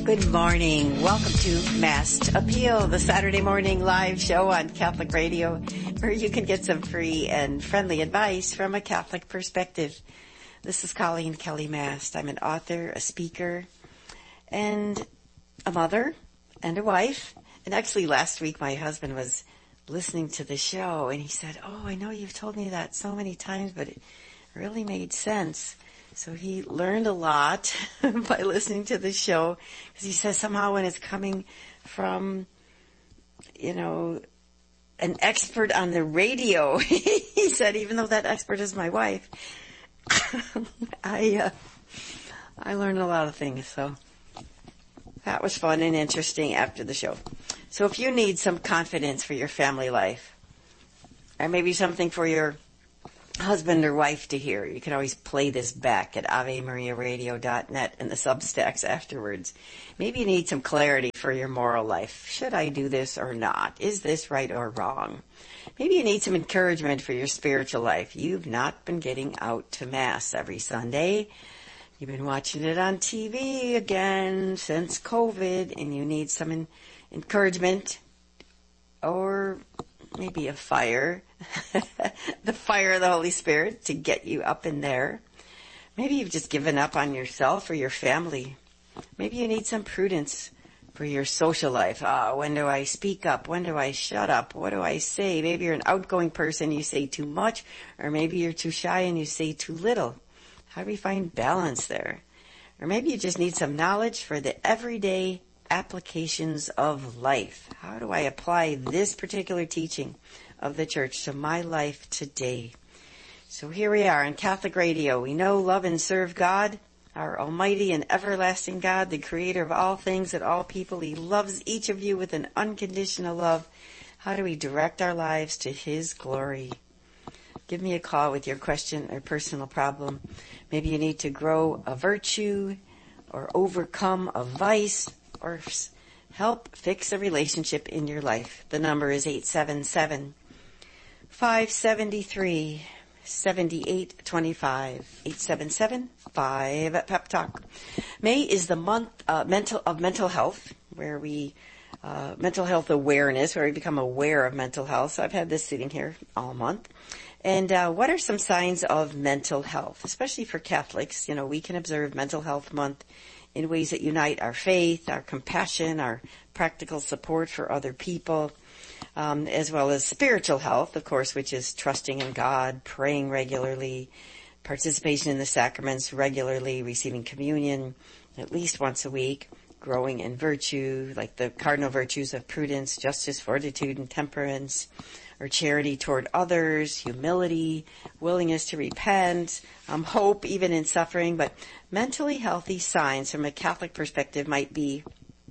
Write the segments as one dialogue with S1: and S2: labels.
S1: Good morning. Welcome to Mass Appeal, the Saturday morning live show on Catholic Radio, where you can get some free and friendly advice from a Catholic perspective. This is Colleen Kelly Mast. I'm an author, a speaker, and a mother, and a wife. And actually last week my husband was listening to the show and he said, "Oh, I know you've told me that so many times, but it really made sense." So he learned a lot by listening to the show, because he says somehow when it's coming from, an expert on the radio, he said, even though that expert is my wife, I learned a lot of things. So that was fun and interesting after the show. So if you need some confidence for your family life, or maybe something for your husband or wife to hear, you can always play this back at AveMariaRadio.net and the Substacks afterwards. Maybe you need some clarity for your moral life. Should I do this or not? Is this right or wrong? Maybe you need some encouragement for your spiritual life. You've not been getting out to Mass every Sunday. You've been watching it on TV again since COVID, and you need some encouragement, or maybe a fire, the fire of the Holy Spirit to get you up in there. Maybe you've just given up on yourself or your family. Maybe you need some prudence for your social life. When do I speak up? When do I shut up? What do I say? Maybe you're an outgoing person, you say too much, or maybe you're too shy and you say too little. How do we find balance there? Or maybe you just need some knowledge for the everyday applications of life. How do I apply this particular teaching of the Church to my life today? So here we are on Catholic Radio. We know, love, and serve God, our almighty and everlasting God, the creator of all things and all people. He loves each of you with an unconditional love. How do we direct our lives to His glory? Give me a call with your question or personal problem. Maybe you need to grow a virtue or overcome a vice, or help fix a relationship in your life. The number is 877-573-7825. 877-5-PEP-TALK. May is the month mental health, where we mental health awareness, where we become aware of mental health. So I've had this sitting here all month. And what are some signs of mental health, especially for Catholics? We can observe Mental Health Month in ways that unite our faith, our compassion, our practical support for other people, as well as spiritual health, of course, which is trusting in God, praying regularly, participation in the sacraments regularly, receiving communion at least once a week, growing in virtue, like the cardinal virtues of prudence, justice, fortitude, and temperance, or charity toward others, humility, willingness to repent, hope even in suffering. But mentally healthy signs from a Catholic perspective might be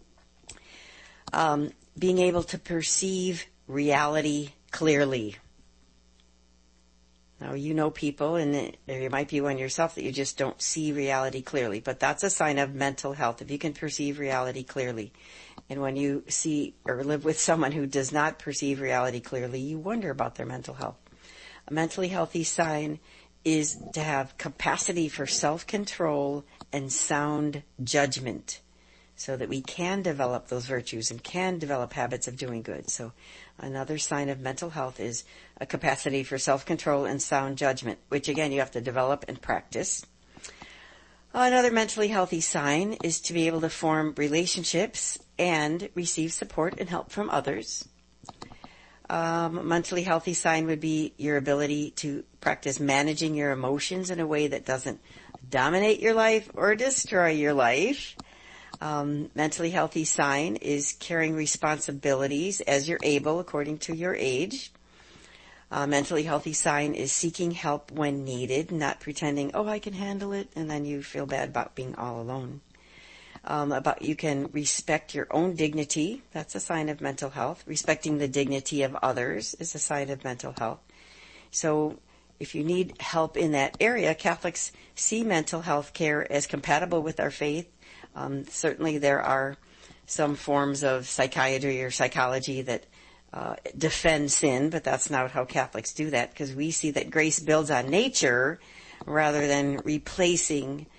S1: being able to perceive reality clearly. Now, people, and there might be one yourself, that you just don't see reality clearly, but that's a sign of mental health, if you can perceive reality clearly. And when you see or live with someone who does not perceive reality clearly, you wonder about their mental health. A mentally healthy sign is to have capacity for self-control and sound judgment, so that we can develop those virtues and can develop habits of doing good. So another sign of mental health is a capacity for self-control and sound judgment, which again you have to develop and practice. Another mentally healthy sign is to be able to form relationships and receive support and help from others. A mentally healthy sign would be your ability to practice managing your emotions in a way that doesn't dominate your life or destroy your life. Mentally healthy sign is carrying responsibilities as you're able according to your age. Mentally healthy sign is seeking help when needed, not pretending, I can handle it, and then you feel bad about being all alone. You can respect your own dignity. That's a sign of mental health. Respecting the dignity of others is a sign of mental health. So if you need help in that area, Catholics see mental health care as compatible with our faith. Certainly there are some forms of psychiatry or psychology that defend sin, but that's not how Catholics do that, because we see that grace builds on nature rather than replacing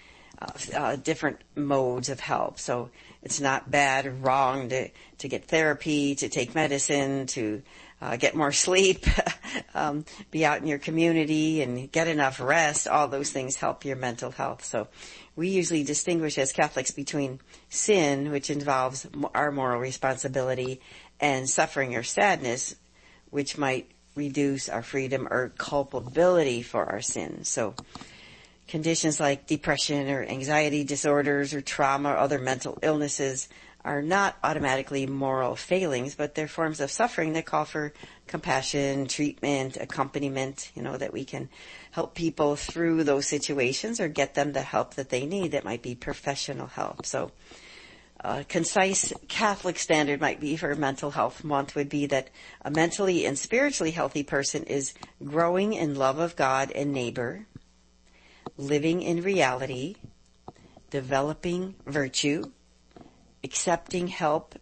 S1: different modes of help. So it's not bad or wrong to get therapy, to take medicine, to get more sleep, be out in your community and get enough rest. All those things help your mental health. So we usually distinguish as Catholics between sin, which involves our moral responsibility, and suffering or sadness, which might reduce our freedom or culpability for our sins. So conditions like depression or anxiety disorders or trauma or other mental illnesses are not automatically moral failings, but they're forms of suffering that call for compassion, treatment, accompaniment, that we can help people through those situations or get them the help that they need. That might be professional help. So a concise Catholic standard might be for Mental Health Month would be that a mentally and spiritually healthy person is growing in love of God and neighbor, living in reality, developing virtue, accepting help